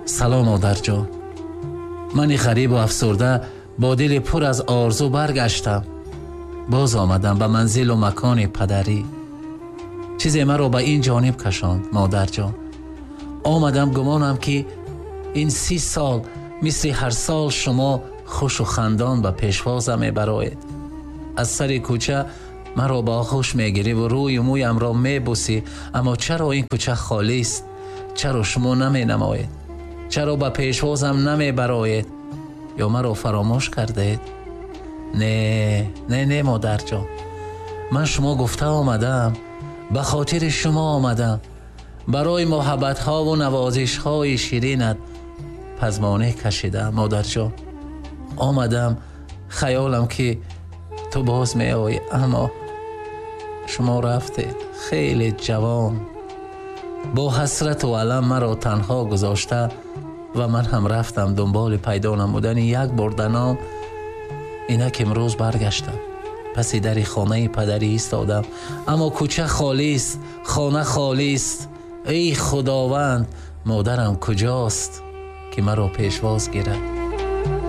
سلام مادر جان. من غریب و افسرده با دل پر از آرزو برگشتم. باز آمدم به منزل و مکان پدری. چیزی مرا به این جانب کشاند مادر جان. آمدم گمانم که این 30 سال مثل هر سال شما خوش و خندان به پیشوازم میبرایید. از سر کوچه مرا با آغوش میگیری و روی مویم را میبوسی. اما چرا این کوچه خالی است؟ چرا شما نمی نمایید؟ چرا به پیشوازم نمی برایید؟ یا مرا فراموش کردید؟ نه مادر جان، من شما گفته آمدم، به خاطر شما آمدم، برای محبت ها و نوازش های شیرینت پزمانه کشیدم مادر جان. آمدم خیالم که تو باز می آیی، اما شما رفتید خیلی جوان، با حسرت و علم مرا تنها گذاشته و من هم رفتم دنبال پیدا نمودن یک بردنام. اینک امروز برگشتم، پس در خانه پدری ایستادم، اما کوچه خالی است، خانه خالی است. ای خداوند، مادرم کجاست که مرا پیشواز گیرد؟